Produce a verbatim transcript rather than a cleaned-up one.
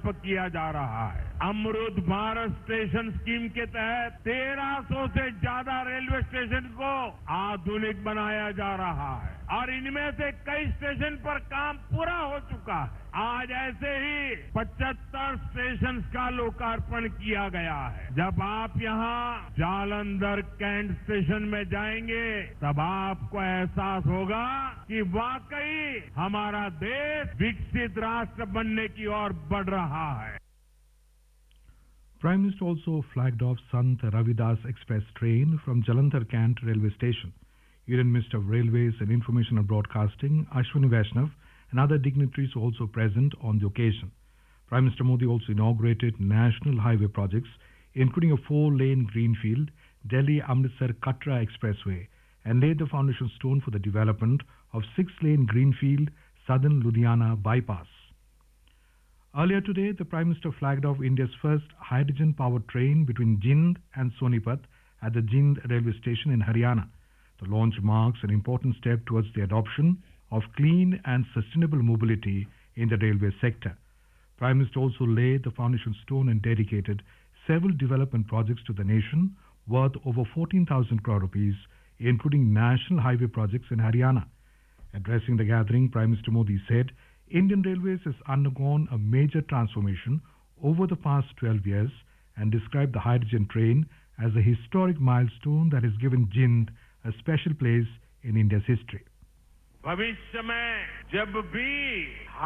व्यापक किया जा रहा है। अमृत भारत स्टेशन स्कीम के तहत तेरह सौ से ज्यादा रेलवे स्टेशन को आधुनिक बनाया जा रहा है और इनमें से कई स्टेशन पर काम पूरा हो चुका है। आज ऐसे ही पचहत्तर स्टेशन का लोकार्पण किया गया है। जब आप यहाँ जालंधर कैंट स्टेशन में जाएंगे तब आपको एहसास होगा कि वाकई हमारा देश विकसित राष्ट्र बनने की ओर बढ़ रहा है। Prime Minister also flagged off Sant Ravidas Express train from Jalandhar Cant railway station. Union Minister of Railways and Information and Broadcasting, Ashwini Vaishnav, and other dignitaries were also present on the occasion. Prime Minister Modi also inaugurated national highway projects, including a four-lane greenfield Delhi-Amritsar-Katra Expressway, and laid the foundation stone for the development of six-lane greenfield Southern Ludhiana bypass. Earlier today, the Prime Minister flagged off India's first hydrogen-powered train between Jind and Sonipat at the Jind railway station in Haryana. The launch marks an important step towards the adoption of clean and sustainable mobility in the railway sector. Prime Minister also laid the foundation stone and dedicated several development projects to the nation worth over fourteen thousand crore rupees, including national highway projects in Haryana. Addressing the gathering, Prime Minister Modi said, Indian Railways has undergone a major transformation over the past twelve years and described the hydrogen train as a historic milestone that has given Jind a special place in India's history. भविष्य में जब भी